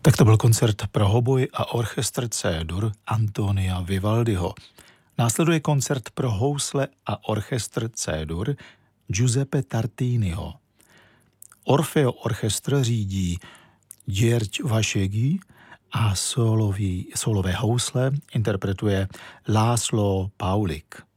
Tak to byl koncert pro hoboj a orchestr C-dur Antonia Vivaldiho. Následuje koncert pro housle a orchestr C-dur Giuseppe Tartiniho. Orfeo orchestr řídí György Vasegi a solové housle interpretuje László Paulik.